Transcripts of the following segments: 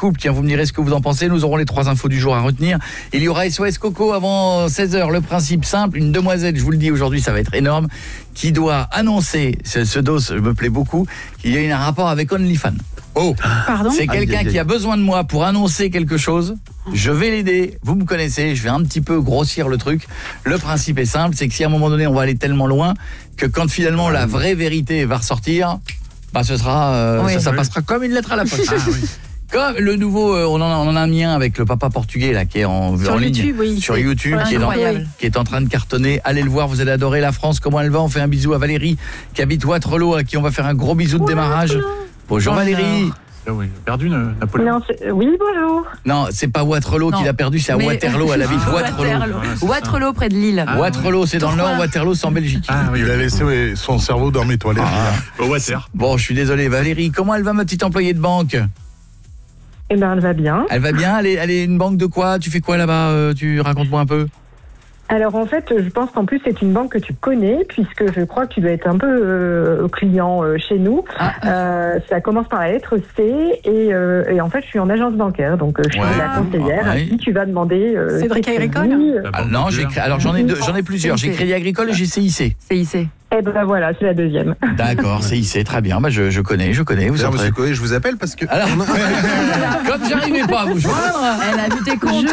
couple. Tiens, vous me direz ce que vous en pensez. Nous aurons les 3 infos du jour à retenir. Il y aura SOS Coco avant 16h. Le principe simple, une demoiselle, je vous le dis aujourd'hui, ça va être énorme, qui doit annoncer, ce dos me plaît beaucoup, qu'il y a un rapport avec OnlyFans. Oh, pardon. C'est quelqu'un qui a besoin de moi pour annoncer quelque chose. Je vais l'aider, vous me connaissez, je vais un petit peu grossir le truc. Le principe est simple, c'est que si à un moment donné on va aller tellement loin que quand finalement la vraie vérité va ressortir, bah ce sera ça passera comme une lettre à la poste. Comme le nouveau, on en a mis un avec le papa portugais là qui est en ligne sur YouTube, qui est en train de cartonner. Allez le voir, vous allez adorer la France. Comment elle va? On fait un bisou à Valérie qui habite Waterloo, à qui on va faire un gros bisou de démarrage. Bonjour Valérie. Oui, perdu Napoléon. Non, oui, bonjour. Non, c'est pas Waterloo qui l'a perdu, c'est à Waterloo, elle habite Waterloo. Waterloo près de Lille. Waterloo, c'est dans le nord, Waterloo c'est en Belgique. Il a laissé son cerveau dans mes toilettes. Bon, je suis désolé Valérie, comment elle va ma petite employée de banque? Eh ben, elle va bien. Elle va bien, elle est une banque de quoi? Tu fais quoi là-bas? Tu racontes-moi un peu. Alors en fait, je pense qu'en plus c'est une banque que tu connais, puisque je crois que tu dois être un peu client chez nous. Ça commence par la lettre C et en fait je suis en agence bancaire, donc je suis la conseillère à qui tu vas demander. Cédric Agricole Non, alors j'en ai plusieurs. J'ai Crédit Agricole et j'ai CIC. CIC. Eh ben voilà, c'est la deuxième. D'accord, CIC, très bien. Bah je connais. Vous Monsieur Coé, je vous appelle parce que... Alors, comme j'arrivais pas à vous joindre... Elle a vu tes comptes.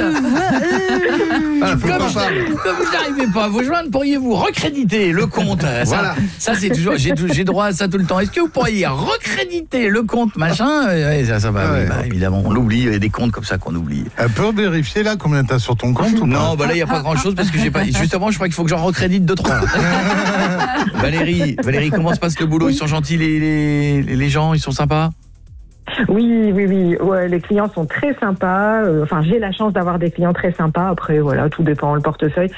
Comme vous n'arrivez pas à vous joindre, pourriez-vous recréditer le compte? Ça c'est toujours... J'ai droit à ça tout le temps. Est-ce que vous pourriez recréditer le compte, machin? Ça va, évidemment. On oublie, il y a des comptes comme ça qu'on oublie. Elle peut vérifier là combien t'as sur ton compte ou pas? Non, là, il n'y a pas grand-chose parce que j'ai pas... Justement, je crois qu'il faut que j'en recrédite 2-3. Valérie, comment se passe le boulot? Ils sont gentils les gens, ils sont sympas? Oui. Ouais, les clients sont très sympas. J'ai la chance d'avoir des clients très sympas. Après, voilà, tout dépend le portefeuille.